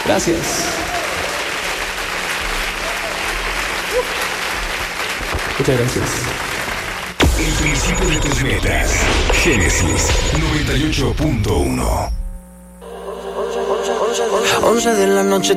Gracias. Muchas gracias. El principio de tus metas. Génesis 98.1. 11 de la noche